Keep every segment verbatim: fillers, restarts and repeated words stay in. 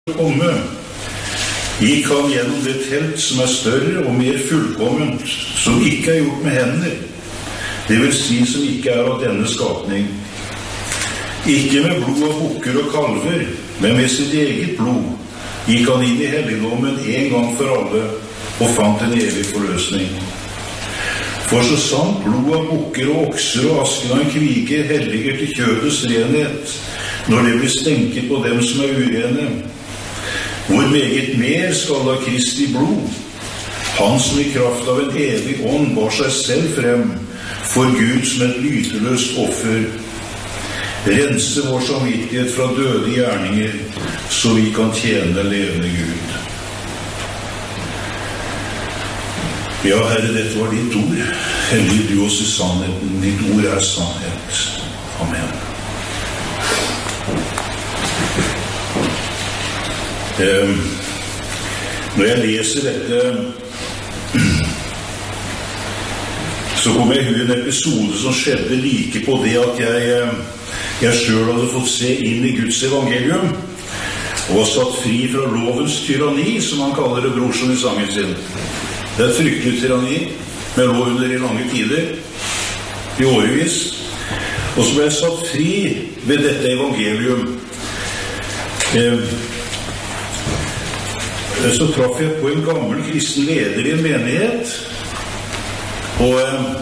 komme, gikk han gjennom det telt som er større og mer fullkomment, som ikke er gjort med hender, det vil si som ikke er av denne skapning. Ikke med blod av bukker og kalver, men med sitt eget blod, gikk han inn i helligdommen en gang for alle, og fant en evig forløsning. For så sant blod av bukker og okser og asken av en kvige helliger til kjødets renhet, når det blir stenket på dem som er urene, hvor meget mer skal da Kristi blod, han som i kraft av en evig ånd bar seg selv frem, for Gud som et lyteløst offer, rense vår samvittighet fra døde gjerninger, så vi kan tjene levende Gud. Ja, Herre, dette var ditt ord. Hellig du oss i sannheten. Ditt ord er sannhet. Amen. Um, når jeg leser dette, så kom jeg i en episode som skjedde like på det at jeg, jeg selv hadde fått se inn i Guds evangelium, og var satt fri fra lovens tyranni, som han kaller det, brorsen i sangen sin. Det er et fryktelig tyranni, med lov under i lange tider, i årevis. Og så ble jeg satt fri ved dette evangelium. Eh, så traff jeg på en gammel kristen leder i en menighet, og,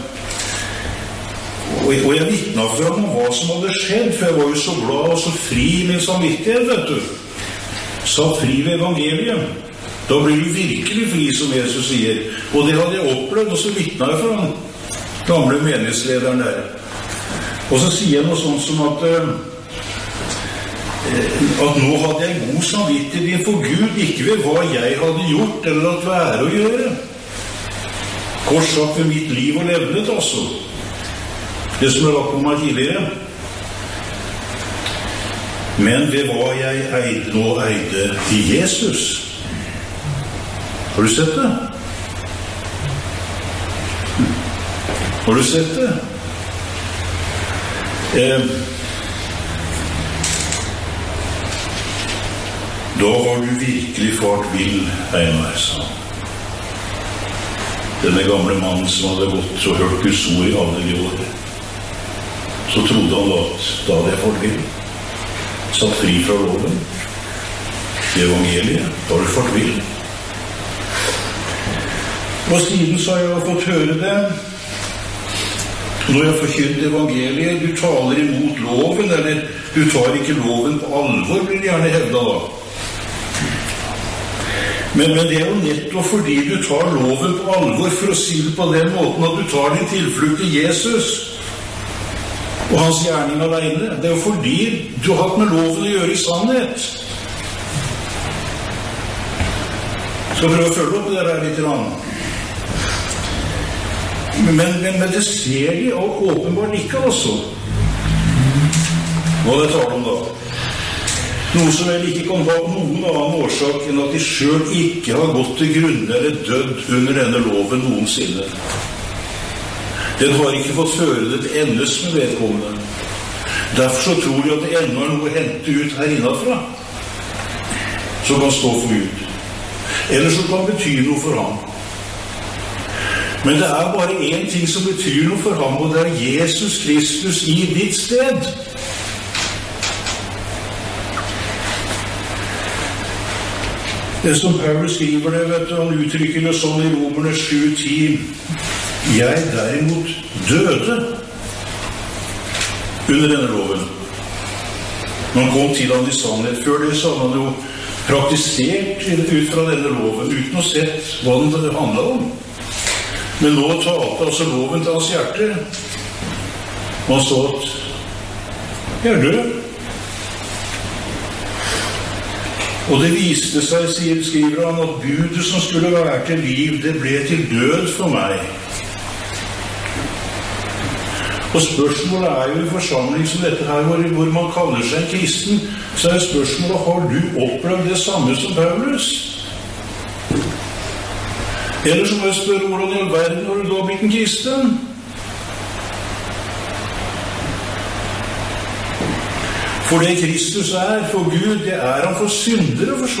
og, og jeg vittnet for ham om hva som hadde skjedd, for jeg var jo så glad og så fri i min samvittighet, vet du. Satt fri ved evangeliet. Da blir du virkelig fri, som Jesus sier. Og det hadde jeg opplevd, og så vittnet jeg for han, gamle menighetslederen der. Og så sier jeg noe sånt som at, at nå hadde jeg god samvittighet innfor Gud, ikke ved hva jeg hadde gjort, eller latt være å gjøre. Kort sagt ved mitt liv og levnet, altså. Det som er lagt på meg tidligere. Men ved hva jeg eide nå eide i Jesus. Har du sett det? Har du sett det? Eh, da har du virkelig fart vill, Einar, sa han. Denne gamle mannen som hadde gått og hørt Guds ord i alle de år. Så trodde han at da hadde jeg fart vill. Satt fri fra loven. I evangeliet, da har du fart vill. Og siden så har jeg fått høre det. Når jeg forkynner evangeliet, du taler imot loven, eller du tar ikke loven på alvor, blir gjerne hevdet da. Men, men det er jo nettopp fordi du tar loven på alvor, for å si det på den måten at du tar din tilflukt til Jesus og hans gjerning alene. Det er jo fordi du har hatt med loven å gjøre i sannhet. Skal prøve å følge opp det der litt rann. Men, men, men det ser de og åpenbart ikke, altså. Hva det taler om da? Noe som vel ikke kan ha noen annen årsak enn at de selv ikke har gått til grunne eller dødd under denne loven noensinne. Den har ikke fått føre det til endes med vedkommende. Derfor så tror de at det ennå er noe å hente ut her innenfra, som kan stå for Gud. Eller som kan bety noe for ham. Men det er bare en ting som betyr noe for ham, og det er Jesus Kristus i ditt sted. Det som Paulus skriver det, vet du, han uttrykker det sånn i Romerne sju ti. Jeg derimot døde under denne loven. Når han kom til han i sannhet, før det så hadde han jo praktisert ut fra denne loven, uten å sett hva den handlet om. Men nå talte altså loven til hans hjerte. Og han så at jeg er død. Og det viste seg, skriver han, at budet som skulle være til liv, det ble til død for meg. Og spørsmålet er jo i forsamling som dette her, hvor, hvor man kaller seg en kristen, så er spørsmålet, har du opplevd det samme som Paulus? Eller så må jeg spørre, hvordan i all verden har du da blitt en kristen? For det Kristus er for Gud, det er han for syndere for